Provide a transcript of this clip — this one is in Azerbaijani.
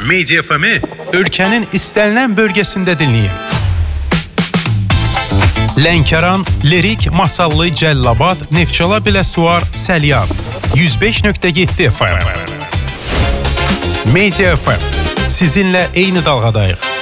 Media FM-i ölkənin istənilən bölgəsində dinləyin. Lənkəran, Lirik, Masallı, Cəllabad, Neftçala, Biləsuvar, Səlyan 105.7 FM. Media FM sizinlə eyni dalğadayıq.